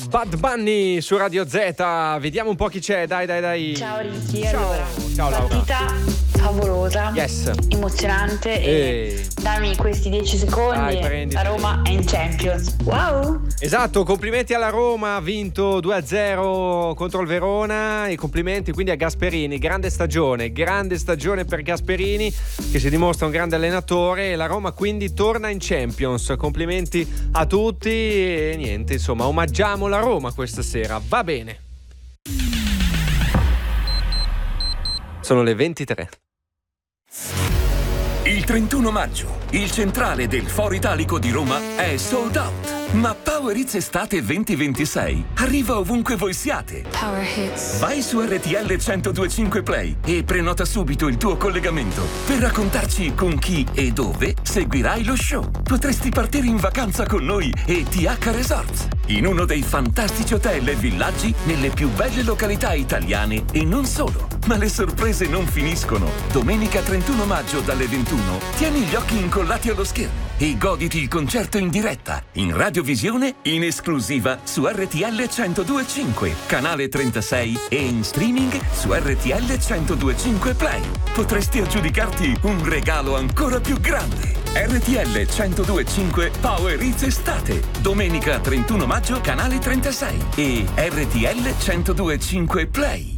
Bad Bunny su Radio Z. Vediamo un po' chi c'è. Dai. Ciao Ricky, Ciao. allora, Ciao Laura. partita favolosa, Yes. emozionante e dammi questi 10 secondi e la Roma è in Champions. Wow! Esatto, complimenti alla Roma, ha vinto 2-0 contro il Verona e complimenti quindi a Gasperini, grande stagione per Gasperini che si dimostra un grande allenatore e la Roma quindi torna in Champions. Complimenti a tutti e niente, insomma, omaggiamo la Roma questa sera, va bene. Sono le 23. Il 31 maggio, il centrale del Foro Italico di Roma è sold out. Ma Power Hits Estate 2026 arriva ovunque voi siate. Power Hits. Vai su RTL 1025 Play e prenota subito il tuo collegamento per raccontarci con chi e dove seguirai lo show. Potresti partire in vacanza con noi e TH Resorts, in uno dei fantastici hotel e villaggi nelle più belle località italiane e non solo. Ma le sorprese non finiscono. Domenica 31 maggio dalle 21 tieni gli occhi incollati allo schermo e goditi il concerto in diretta, in radiovisione, in esclusiva su RTL 1025, canale 36 e in streaming su RTL 1025 Play. Potresti aggiudicarti un regalo ancora più grande. RTL 1025 Power Hits Estate, domenica 31 maggio, canale 36 e RTL 1025 Play.